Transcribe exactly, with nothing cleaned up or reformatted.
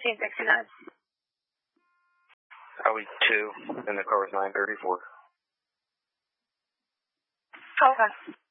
fourteen sixty-nine. Highway two, and the car was nine thirty-four. Okay.